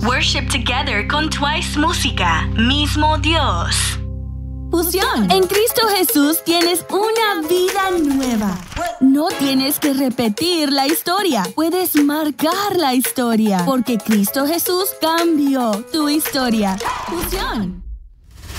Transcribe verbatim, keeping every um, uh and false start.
Worship together con Twice Música, mismo Dios. Fusión. En Cristo Jesús tienes una vida nueva. No tienes que repetir la historia. Puedes marcar la historia. Porque Cristo Jesús cambió tu historia. Fusión.